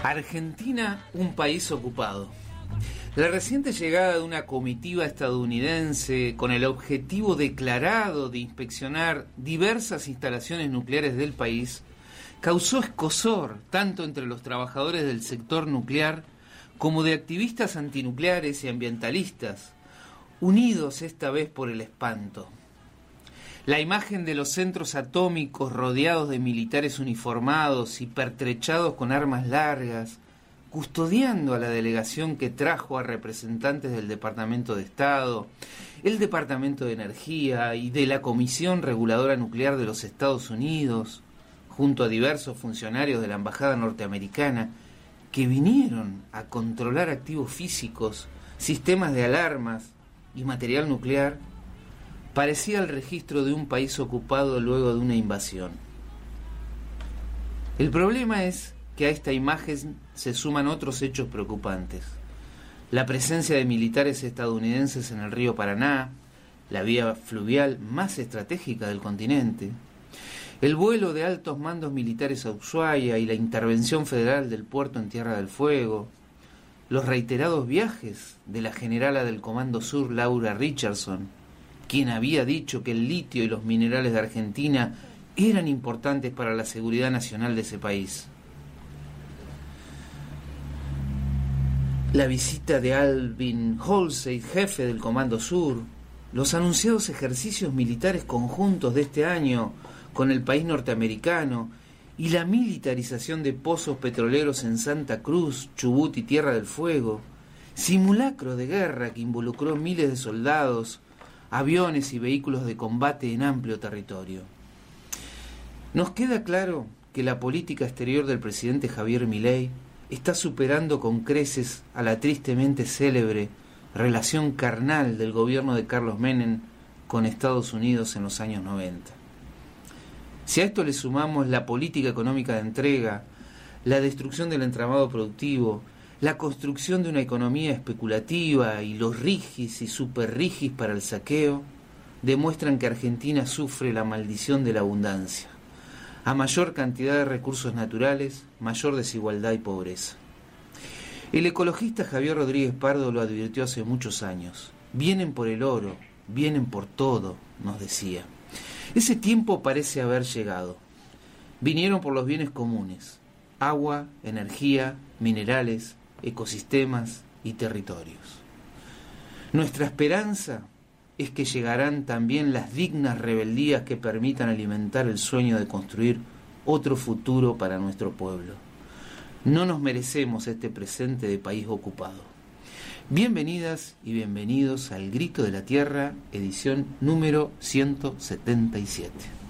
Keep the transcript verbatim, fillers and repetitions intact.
Argentina, un país ocupado. La reciente llegada de una comitiva estadounidense con el objetivo declarado de inspeccionar diversas instalaciones nucleares del país causó escozor tanto entre los trabajadores del sector nuclear como de activistas antinucleares y ambientalistas, unidos esta vez por el espanto. La imagen de los centros atómicos rodeados de militares uniformados y pertrechados con armas largas, custodiando a la delegación que trajo a representantes del Departamento de Estado, el Departamento de Energía y de la Comisión Reguladora Nuclear de los Estados Unidos, junto a diversos funcionarios de la Embajada norteamericana, que vinieron a controlar activos físicos, sistemas de alarmas y material nuclear, parecía el registro de un país ocupado luego de una invasión. El problema es que a esta imagen se suman otros hechos preocupantes. La presencia de militares estadounidenses en el río Paraná, la vía fluvial más estratégica del continente, el vuelo de altos mandos militares a Ushuaia y la intervención federal del puerto en Tierra del Fuego, los reiterados viajes de la generala del Comando Sur, Laura Richardson, quien había dicho que el litio y los minerales de Argentina eran importantes para la seguridad nacional de ese país. La visita de Alvin Holsey, jefe del Comando Sur, los anunciados ejercicios militares conjuntos de este año con el país norteamericano y la militarización de pozos petroleros en Santa Cruz, Chubut y Tierra del Fuego, simulacro de guerra que involucró miles de soldados, aviones y vehículos de combate en amplio territorio. Nos queda claro que la política exterior del presidente Javier Milei está superando con creces a la tristemente célebre relación carnal del gobierno de Carlos Menem con Estados Unidos en los años noventa. Si a esto le sumamos la política económica de entrega, la destrucción del entramado productivo, la construcción de una economía especulativa y los rigis y superrigis para el saqueo, demuestran que Argentina sufre la maldición de la abundancia. A mayor cantidad de recursos naturales, mayor desigualdad y pobreza. El ecologista Javier Rodríguez Pardo lo advirtió hace muchos años. Vienen por el oro, vienen por todo, nos decía. Ese tiempo parece haber llegado. Vinieron por los bienes comunes: agua, energía, minerales, ecosistemas y territorios. Nuestra esperanza es que llegarán también las dignas rebeldías que permitan alimentar el sueño de construir otro futuro para nuestro pueblo. No nos merecemos este presente de país ocupado. Bienvenidas y bienvenidos al Grito de la Tierra, edición número ciento setenta y siete.